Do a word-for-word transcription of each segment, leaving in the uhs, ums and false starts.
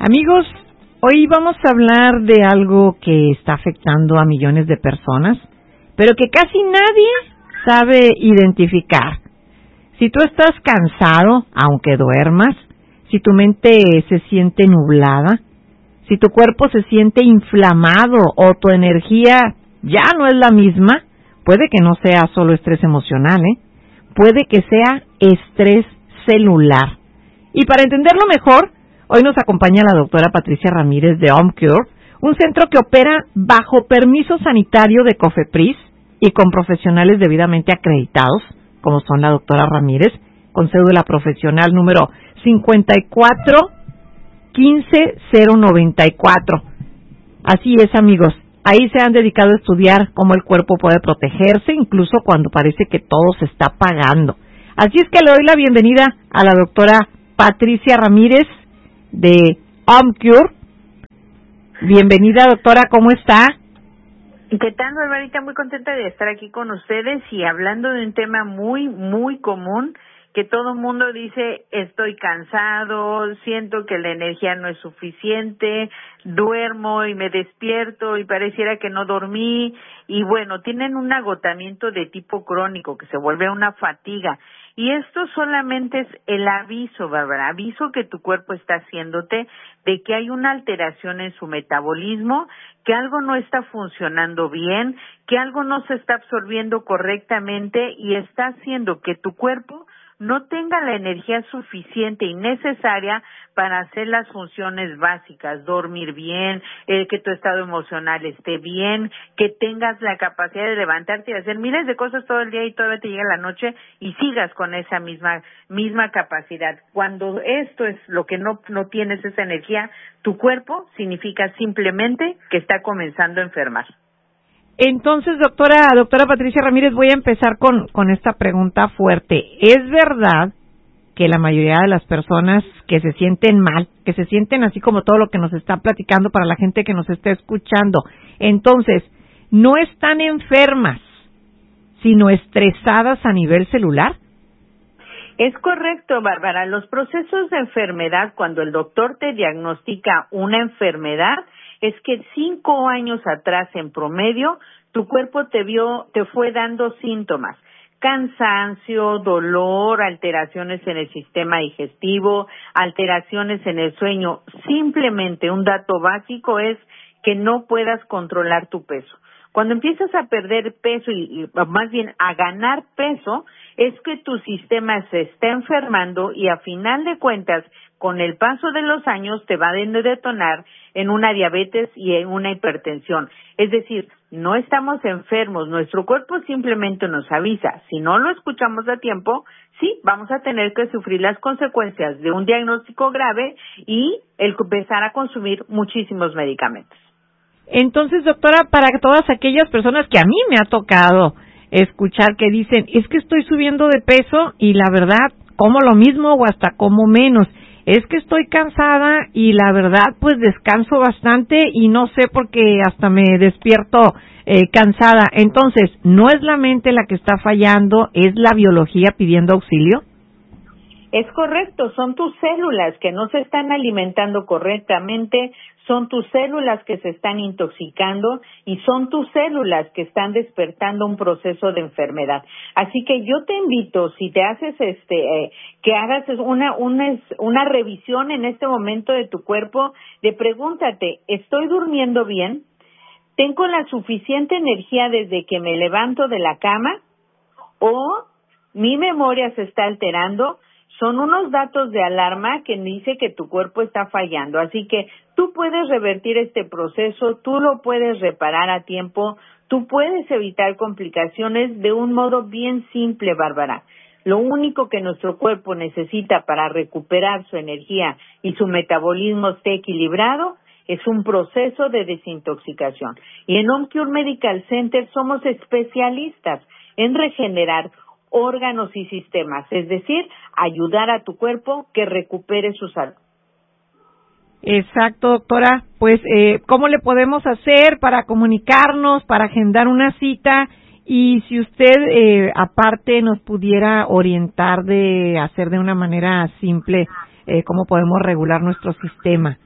Amigos, hoy vamos a hablar de algo que está afectando a millones de personas, pero que casi nadie sabe identificar. Si tú estás cansado, aunque duermas, si tu mente se siente nublada, si tu cuerpo se siente inflamado o tu energía ya no es la misma, puede que no sea solo estrés emocional, ¿eh? Puede que sea estrés celular. Y para entenderlo mejor, hoy nos acompaña la doctora Patricia Ramírez de OmCure, un centro que opera bajo permiso sanitario de COFEPRIS y con profesionales debidamente acreditados, como son la doctora Ramírez, con cédula profesional número cincuenta y cuatro quince cero noventa y cuatro. Así es, amigos, ahí se han dedicado a estudiar cómo el cuerpo puede protegerse, incluso cuando parece que todo se está apagando. Así es que le doy la bienvenida a la doctora Patricia Ramírez de OmCure. Bienvenida, doctora, ¿cómo está? ¿Qué tal, Barbarita? Muy contenta de estar aquí con ustedes y hablando de un tema muy, muy común, que todo el mundo dice, estoy cansado, siento que la energía no es suficiente, duermo y me despierto y pareciera que no dormí, y bueno, tienen un agotamiento de tipo crónico que se vuelve una fatiga. Y esto solamente es el aviso, Bárbara, aviso que tu cuerpo está haciéndote de que hay una alteración en su metabolismo, que algo no está funcionando bien, que algo no se está absorbiendo correctamente y está haciendo que tu cuerpo no tenga la energía suficiente y necesaria para hacer las funciones básicas, dormir bien, eh, que tu estado emocional esté bien, que tengas la capacidad de levantarte y hacer miles de cosas todo el día y todavía te llega la noche y sigas con esa misma misma capacidad. Cuando esto es lo que no no tienes esa energía, tu cuerpo significa simplemente que está comenzando a enfermar. Entonces, doctora, doctora Patricia Ramírez, voy a empezar con, con esta pregunta fuerte. ¿Es verdad que la mayoría de las personas que se sienten mal, que se sienten así como todo lo que nos está platicando para la gente que nos está escuchando, entonces, no están enfermas, sino estresadas a nivel celular? Es correcto, Bárbara. Los procesos de enfermedad, cuando el doctor te diagnostica una enfermedad, es que cinco años atrás en promedio, tu cuerpo te vio, te fue dando síntomas. Cansancio, dolor, alteraciones en el sistema digestivo, alteraciones en el sueño. Simplemente un dato básico es que no puedas controlar tu peso. Cuando empiezas a perder peso y, y más bien a ganar peso, es que tu sistema se está enfermando y a final de cuentas, con el paso de los años te va a detonar en una diabetes y en una hipertensión. Es decir, no estamos enfermos, nuestro cuerpo simplemente nos avisa. Si no lo escuchamos a tiempo, sí, vamos a tener que sufrir las consecuencias de un diagnóstico grave y el empezar a consumir muchísimos medicamentos. Entonces, doctora, para todas aquellas personas que a mí me ha tocado escuchar que dicen, es que estoy subiendo de peso y la verdad, como lo mismo o hasta como menos, es que estoy cansada y la verdad, pues descanso bastante y no sé por qué hasta me despierto eh, cansada. Entonces, ¿no es la mente la que está fallando, es la biología pidiendo auxilio? Es correcto, son tus células que no se están alimentando correctamente, son tus células que se están intoxicando y son tus células que están despertando un proceso de enfermedad. Así que yo te invito, si te haces este, eh, que hagas una, una, una revisión en este momento de tu cuerpo, de pregúntate, ¿estoy durmiendo bien? ¿Tengo la suficiente energía desde que me levanto de la cama? ¿O mi memoria se está alterando? Son unos datos de alarma que dice que tu cuerpo está fallando. Así que tú puedes revertir este proceso, tú lo puedes reparar a tiempo, tú puedes evitar complicaciones de un modo bien simple, Bárbara. Lo único que nuestro cuerpo necesita para recuperar su energía y su metabolismo esté equilibrado es un proceso de desintoxicación. Y en OmCure Medical Center somos especialistas en regenerar órganos y sistemas, es decir, ayudar a tu cuerpo que recupere su salud. Exacto, doctora. Pues, eh, ¿cómo le podemos hacer para comunicarnos, para agendar una cita? Y si usted, eh, aparte, nos pudiera orientar de hacer de una manera simple eh, cómo podemos regular nuestro sistema.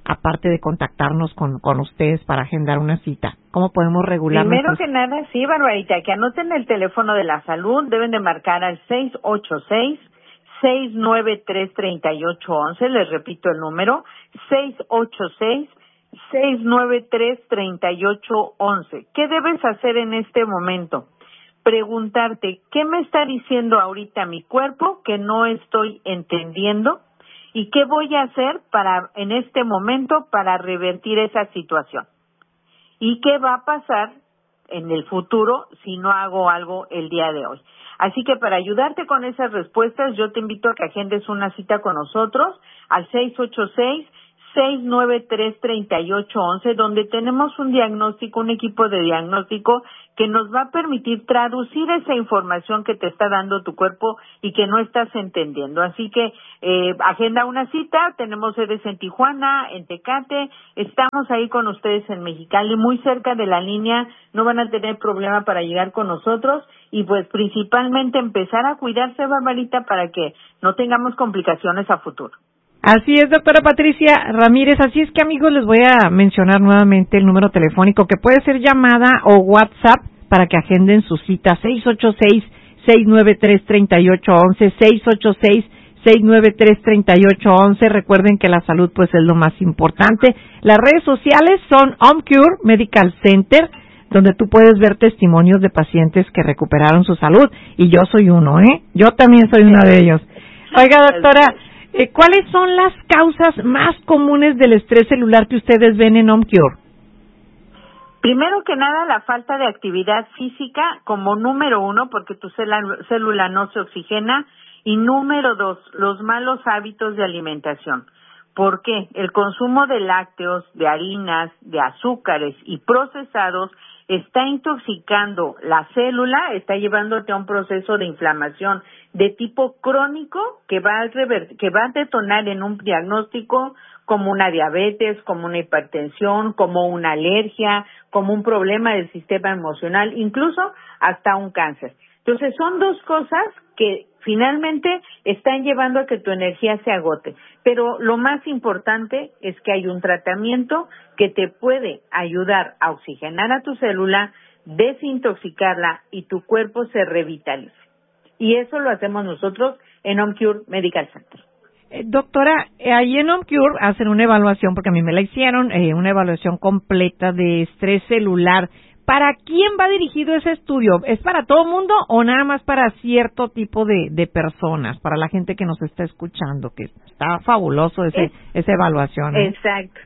aparte de contactarnos con, con ustedes para agendar una cita? ¿Cómo podemos regular? Primero nuestros... que nada, sí, Barbarita, que anoten el teléfono de la salud, deben de marcar al seis ocho seis, seis nueve tres, tres ocho uno uno, les repito el número, seis ocho seis, seis nueve tres, tres ocho uno uno. ¿Qué debes hacer en este momento? Preguntarte, ¿qué me está diciendo ahorita mi cuerpo que no estoy entendiendo? ¿Y qué voy a hacer para en este momento para revertir esa situación? ¿Y qué va a pasar en el futuro si no hago algo el día de hoy? Así que para ayudarte con esas respuestas, yo te invito a que agendes una cita con nosotros al seis ocho seis, seis nueve tres, tres ocho uno uno, donde tenemos un diagnóstico, un equipo de diagnóstico que nos va a permitir traducir esa información que te está dando tu cuerpo y que no estás entendiendo. Así que eh, agenda una cita, tenemos sedes en Tijuana, en Tecate, estamos ahí con ustedes en Mexicali, muy cerca de la línea, no van a tener problema para llegar con nosotros y pues principalmente empezar a cuidarse, Barbarita, para que no tengamos complicaciones a futuro. Así es, doctora Patricia Ramírez. Así es que, amigos, les voy a mencionar nuevamente el número telefónico que puede ser llamada o WhatsApp para que agenden su cita. seis ocho seis, seis nueve tres, tres ocho uno uno, seis ocho seis, seis nueve tres, tres ocho uno uno. Recuerden que la salud pues es lo más importante. Las redes sociales son OmCure Medical Center, donde tú puedes ver testimonios de pacientes que recuperaron su salud. Y yo soy uno, ¿eh? Yo también soy uno de ellos. Oiga, doctora, Eh, ¿cuáles son las causas más comunes del estrés celular que ustedes ven en OmCure? Primero que nada, la falta de actividad física como número uno, porque tu célula no se oxigena. Y número dos, los malos hábitos de alimentación. ¿Por qué? El consumo de lácteos, de harinas, de azúcares y procesados está intoxicando la célula, está llevándote a un proceso de inflamación de tipo crónico que va a rever- que va a detonar en un diagnóstico como una diabetes, como una hipertensión, como una alergia, como un problema del sistema emocional, incluso hasta un cáncer. Entonces son dos cosas que finalmente están llevando a que tu energía se agote. Pero lo más importante es que hay un tratamiento que te puede ayudar a oxigenar a tu célula, desintoxicarla y tu cuerpo se revitalice. Y eso lo hacemos nosotros en OmCure Medical Center. Eh, doctora, eh, ahí en OmCure hacen una evaluación, porque a mí me la hicieron, eh, una evaluación completa de estrés celular. ¿Para quién va dirigido ese estudio? ¿Es para todo el mundo o nada más para cierto tipo de, de personas, para la gente que nos está escuchando? Que está fabuloso ese, es, esa evaluación, ¿eh? Exacto.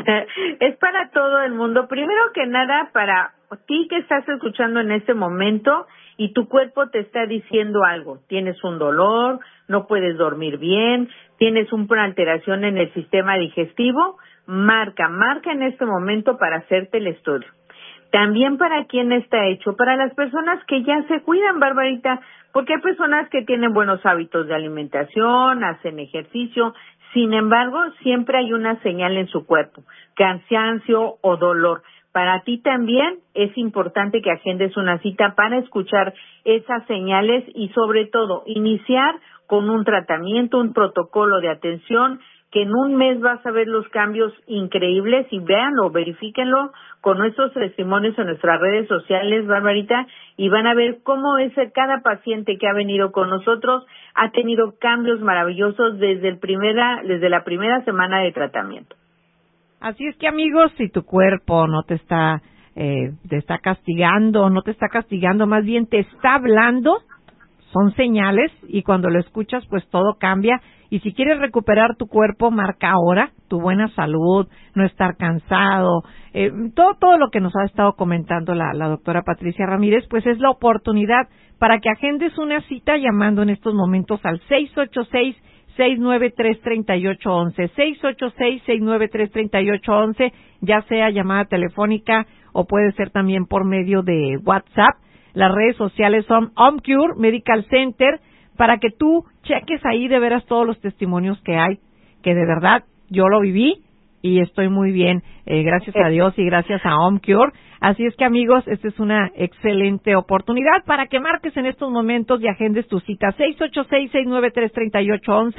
Es para todo el mundo. Primero que nada, para ti que estás escuchando en este momento y tu cuerpo te está diciendo algo. Tienes un dolor, no puedes dormir bien, tienes una alteración en el sistema digestivo. Marca, marca en este momento para hacerte el estudio. También para quién está hecho, para las personas que ya se cuidan, Barbarita, porque hay personas que tienen buenos hábitos de alimentación, hacen ejercicio, sin embargo, siempre hay una señal en su cuerpo, cansancio o dolor. Para ti también es importante que agendes una cita para escuchar esas señales y sobre todo iniciar con un tratamiento, un protocolo de atención que en un mes vas a ver los cambios increíbles y véanlo, verifíquenlo con nuestros testimonios en nuestras redes sociales, Barbarita, y van a ver cómo es cada paciente que ha venido con nosotros ha tenido cambios maravillosos desde el primera, desde la primera semana de tratamiento. Así es que, amigos, si tu cuerpo no te está, eh, te está castigando, no te está castigando, más bien te está hablando, son señales y cuando lo escuchas, pues todo cambia. Y si quieres recuperar tu cuerpo, marca ahora tu buena salud, no estar cansado, eh, todo todo lo que nos ha estado comentando la, la doctora Patricia Ramírez, pues es la oportunidad para que agendes una cita llamando en estos momentos al seis ocho seis, seis nueve tres, tres ocho uno uno, seis ocho seis, seis nueve tres, tres ocho uno uno, ya sea llamada telefónica o puede ser también por medio de WhatsApp. Las redes sociales son OmCure Medical Center, para que tú cheques ahí de veras todos los testimonios que hay, que de verdad yo lo viví y estoy muy bien, eh, gracias a Dios y gracias a OmCure. Así es que, amigos, esta es una excelente oportunidad para que marques en estos momentos y agendes tu cita. seis ocho seis, seis nueve tres, tres ocho uno uno,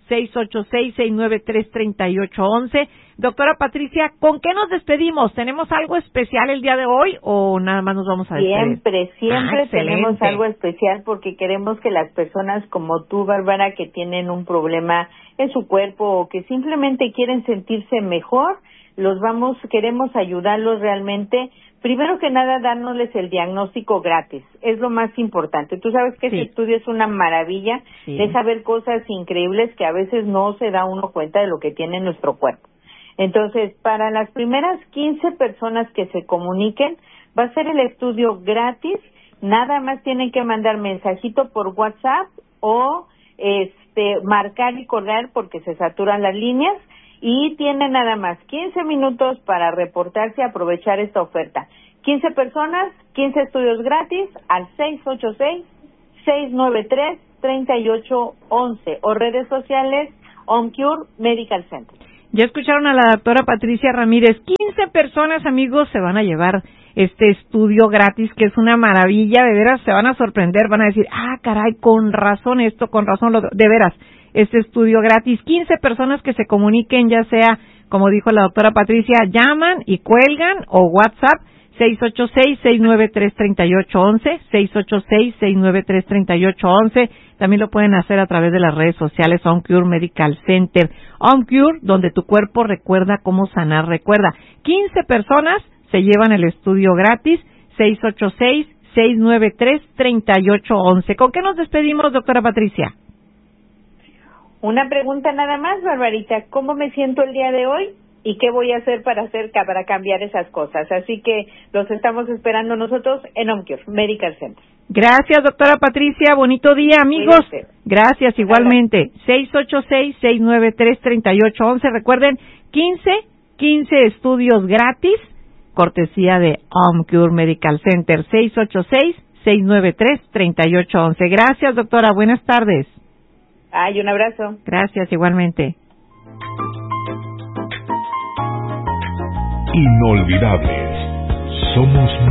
seis ocho seis, seis nueve tres, tres ocho uno uno. Doctora Patricia, ¿con qué nos despedimos? ¿Tenemos algo especial el día de hoy o nada más nos vamos a despedir? Siempre, siempre ah, tenemos algo especial porque queremos que las personas como tú, Bárbara, que tienen un problema en su cuerpo o que simplemente quieren sentirse mejor, los vamos, queremos ayudarlos realmente. Primero que nada, dándoles el diagnóstico gratis. Es lo más importante. Tú sabes que sí. Ese estudio es una maravilla. Sí. De saber cosas increíbles que a veces no se da uno cuenta de lo que tiene nuestro cuerpo. Entonces, para las primeras quince personas que se comuniquen, va a ser el estudio gratis. Nada más tienen que mandar mensajito por WhatsApp o este marcar y correr porque se saturan las líneas. Y tiene nada más quince minutos para reportarse y aprovechar esta oferta. quince personas, quince estudios gratis al seis ocho seis, seis nueve tres, tres ocho uno uno o redes sociales OnCure Medical Center. Ya escucharon a la doctora Patricia Ramírez. quince personas, amigos, se van a llevar este estudio gratis, que es una maravilla. De veras, se van a sorprender. Van a decir, ah, caray, con razón esto, con razón lo... De veras, este estudio gratis. quince personas que se comuniquen, ya sea, como dijo la doctora Patricia, llaman y cuelgan o WhatsApp seis ocho seis, seis nueve tres, tres ocho uno uno, seis ocho seis, seis nueve tres, tres ocho uno uno. También lo pueden hacer a través de las redes sociales OnCure Medical Center. OnCure, donde tu cuerpo recuerda cómo sanar. Recuerda, quince personas se llevan el estudio gratis, seis ocho seis, seis nueve tres, tres ocho uno uno. ¿Con qué nos despedimos, doctora Patricia? Una pregunta nada más, Barbarita. ¿Cómo me siento el día de hoy? ¿Y qué voy a hacer para hacer para cambiar esas cosas? Así que los estamos esperando nosotros en OnCure Medical Center. Gracias, doctora Patricia. Bonito día, amigos. Cuídate. Gracias, igualmente. seis ocho seis, seis nueve tres, tres ocho uno uno. Recuerden, quince, quince estudios gratis, cortesía de OnCure Medical Center. seis ocho seis, seis nueve tres, tres ocho uno uno. Gracias, doctora. Buenas tardes. Ay, un abrazo. Gracias, igualmente. Inolvidables. Somos